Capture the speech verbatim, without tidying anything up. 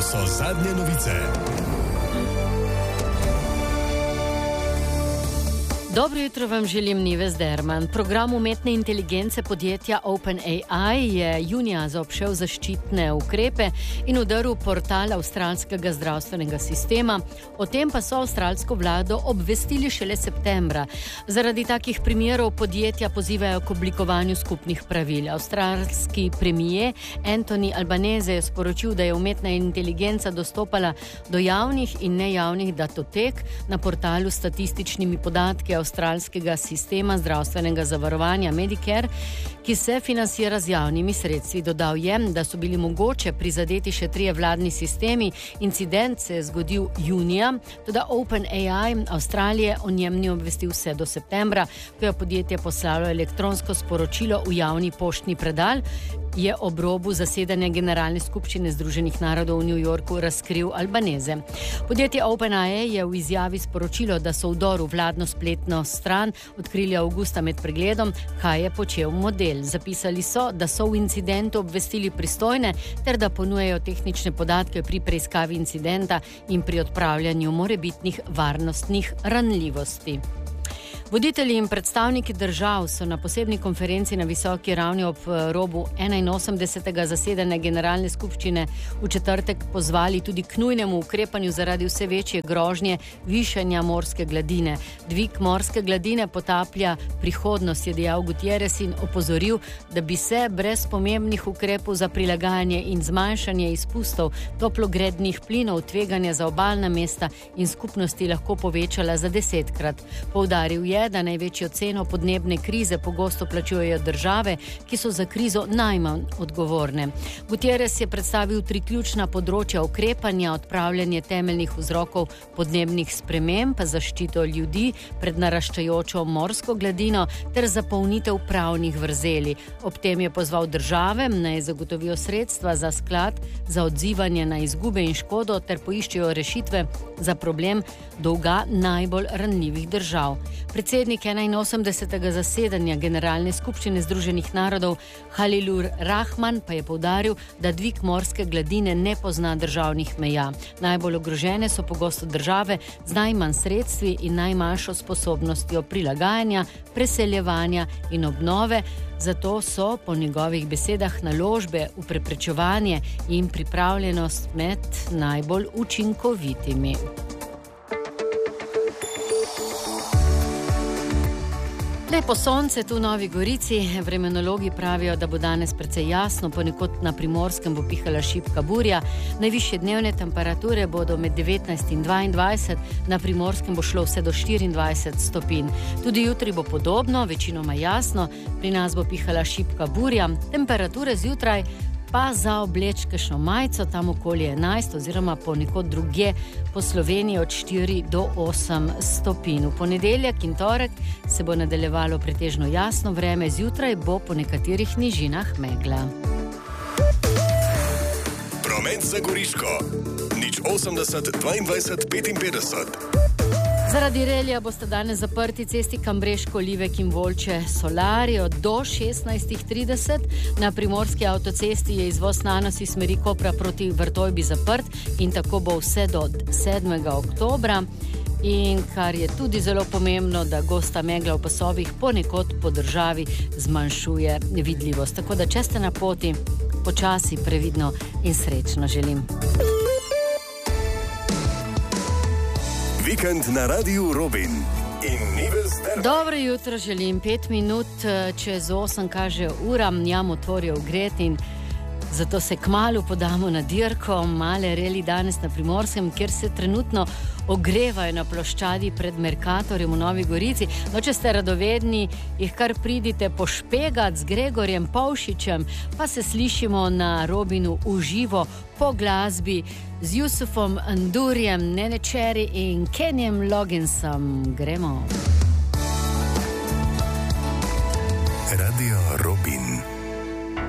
so zadnje novice. Dobro jutro vam želim, Nives Derman. Program umetne inteligence podjetja OpenAI je junija zaobšel zaščitne ukrepe in udaril portal avstralskega zdravstvenega sistema. O tem pa so avstralsko vlado obvestili šele septembra. Zaradi takih primerov podjetja pozivajo k oblikovanju skupnih pravil. Avstralski premier Anthony Albanese je sporočil, da je umetna inteligenca dostopala do javnih in nejavnih datotek na portalu s statističnimi podatki avstralskega sistema zdravstvenega zavarovanja Medicare, ki se financira z javnimi sredstvi. Dodal je, da so bili mogoče prizadeti še trije vladni sistemi. Incident se je zgodil junija, toda OpenAI Avstralije o njem ni obvestil vse do septembra, ko je podjetje poslalo elektronsko sporočilo v javni poštni predal, je ob robu zasedanja Generalne skupščine Združenih narodov v New Yorku razkril Albanese. Podjetje OpenAI je v izjavi sporočilo, da so vdor v vladno spletno stran odkrili avgusta med pregledom, kaj je počel model. Zapisali so, da so v incidentu obvestili pristojne ter da ponujajo tehnične podatke pri preiskavi incidenta in pri odpravljanju morebitnih varnostnih ranljivosti. Voditelji in predstavniki držav so na posebni konferenci na visoki ravni ob robu enainosemdesetega zasedanja Generalne skupščine v četrtek pozvali tudi k nujnemu ukrepanju zaradi vse večje grožnje višanja morske gladine. Dvig morske gladine potaplja prihodnost, je dejal Gutierrez in opozoril, da bi se brez pomembnih ukrepov za prilagajanje in zmanjšanje izpustov toplogrednih plinov tveganja za obalna mesta in skupnosti lahko povečala za desetkrat. Poudaril je, da največjo ceno podnebne krize pogosto plačujejo države, ki so za krizo najmanj odgovorne. Gutierrez je predstavil tri ključna področja ukrepanja: odpravljanje temeljnih vzrokov podnebnih sprememb, zaščito ljudi pred naraščajočo morsko gladino ter zapolnitev pravnih vrzeli. Ob tem je pozval države, naj zagotovijo sredstva za sklad za odzivanje na izgube in škodo ter poiščejo rešitve za problem dolga najbolj ranljivih držav. Predsednik enainosemdesetega zasedanja Generalne skupščine Združenih narodov Halilur Rahman pa je poudaril, da dvig morske gladine ne pozna državnih meja. Najbolj ogrožene so pogosto države z najmanj sredstvi in najmanjšo sposobnostjo prilagajanja, preseljevanja in obnove, zato so po njegovih besedah naložbe v preprečevanje in pripravljenost med najbolj učinkovitimi. Lepo sonce tu v Novi Gorici. Vremenologi pravijo, da bo danes precej jasno, ponekod na Primorskem bo pihala šibka burja. Najvišje dnevne temperature bodo med devetnajst in dvaindvajset, na Primorskem bo šlo vse do štiriindvajset stopinj. Tudi jutri bo podobno, večinoma jasno, pri nas bo pihala šibka burja. Temperature zjutraj pa za obleč kakšno majico, tam okoli enajst oziroma ponekod drugje po Sloveniji od štiri do osem stopinj. V ponedeljek in torek se bo nadaljevalo pretežno jasno vreme, zjutraj bo po nekaterih nižinah megla. Promet za Goriško. nič osemdeset dvaindvajset petinpetdeset. Zaradi relija boste danes zaprti cesti Kambreško, Livek in Volče Solarijo do šestnajst trideset. Na Primorski avtocesti je izvoz Nanos iz smeri Kopra proti Vrtojbi zaprt in tako bo vse do sedmega oktobra. In kar je tudi zelo pomembno, da gosta megla v pasovih ponekod po državi zmanjšuje vidljivost. Tako da če ste na poti, počasi, previdno in srečno želim. Vikend na Radiu Robin in Nives Derman. Dobro jutro želim, pet minut čez osem kaže ura, jam otvorijo gret in zato se kmalu podamo na dirko. Male reli danes na Primorskem, kjer se trenutno ogrevajo na ploščadi pred Mercatorjem v Novi Gorici. No, če ste radovedni, jih kar pridite pošpegat z Gregorjem Pavšičem, pa se slišimo na Robinu v živo po glasbi z Jusufom Ndurjem, Nene Cherry in Kenjem Logginsom. Gremo. Radio Robin.